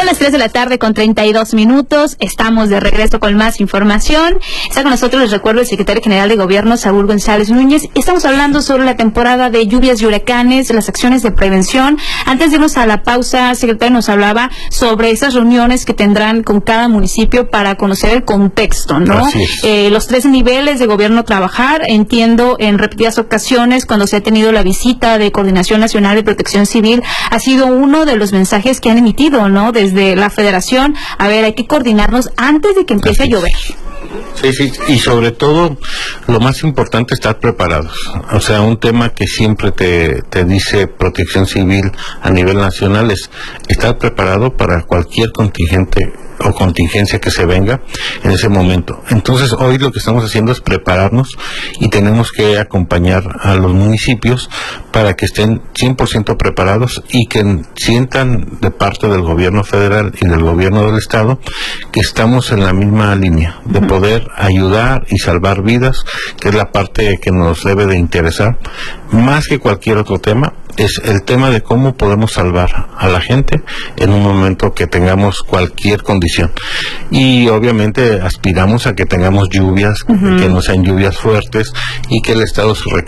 las 3 de la tarde con 32 minutos. Estamos de regreso con más información. Está con nosotros, les recuerdo, el secretario general de Gobierno, Saúl González Núñez. Estamos hablando sobre la temporada de lluvias y huracanes, las acciones de prevención. Antes de irnos a la pausa, secretario nos hablaba sobre esas reuniones que tendrán con cada municipio para conocer el contexto, ¿no? Los 3 niveles de gobierno trabajar. Entiendo, en repetidas ocasiones, cuando se ha tenido la visita de Coordinación Nacional de Protección Civil, ha sido uno de los mensajes que han emitido, ¿no? Desde la Federación, a ver, hay que coordinarnos antes de que empiece a llover. Sí, y sobre todo, lo más importante, estar preparados. O sea, un tema que siempre te dice Protección Civil a nivel nacional es estar preparado para cualquier contingente o contingencia que se venga en ese momento. Entonces, hoy lo que estamos haciendo es prepararnos y tenemos que acompañar a los municipios para que estén 100% preparados y que sientan de parte del gobierno federal y del gobierno del estado que estamos en la misma línea de poder ayudar y salvar vidas, que es la parte que nos debe de interesar más que cualquier otro tema. Es el tema de cómo podemos salvar a la gente en un momento que tengamos cualquier condición. Y obviamente aspiramos a que tengamos lluvias, que no sean lluvias fuertes y que el Estado se